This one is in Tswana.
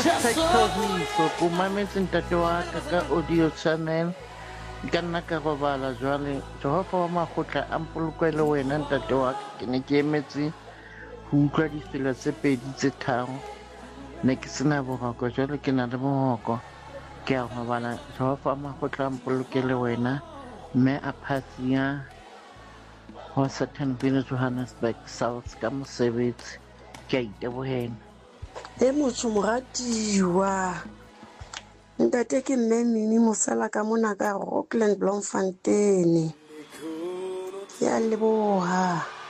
Thoriso ko mametse ntate wa ka audio channel ka nna ka robala jwale Jehova wa makgotla a mpolokele wena ntate wa ka ke ne ke emetse ho utlwa difela tse pedi tse tharo ne ke sena boroko jwale ke na le boroko ke a robala Jehova wa makgotla a mpolokele wena mme a phasiya ho Suttonville Johannesburg South ka mosebetsi ke a itebohela. Motho moratiwa ntate ke mme Mimi Mosela ka mona ka Rockland Bloemfontein ya leboha.